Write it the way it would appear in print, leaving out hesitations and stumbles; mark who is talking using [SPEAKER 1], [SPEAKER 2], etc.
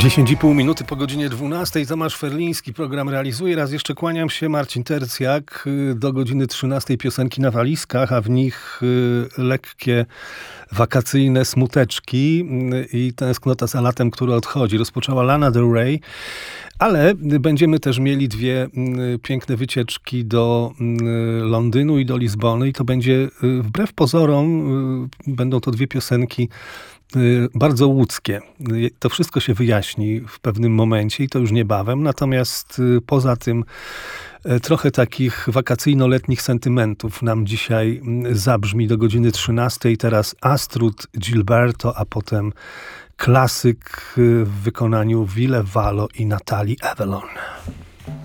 [SPEAKER 1] 10,5 minuty po godzinie 12. Tomasz Ferliński program realizuje. Raz jeszcze kłaniam się, Marcin Tercjak. Do godziny 13 piosenki na walizkach, a w nich lekkie wakacyjne smuteczki i tęsknota za latem, które odchodzi. Rozpoczęła Lana Del Rey, ale będziemy też mieli dwie piękne wycieczki do Londynu i do Lizbony i to będzie, wbrew pozorom, będą to dwie piosenki bardzo łódzkie. To wszystko się wyjaśni w pewnym momencie i to już niebawem. Natomiast poza tym trochę takich wakacyjno-letnich sentymentów nam dzisiaj zabrzmi do godziny 13. Teraz Astrud Gilberto, a potem klasyk w wykonaniu Ville Valo i Natalii Avalon.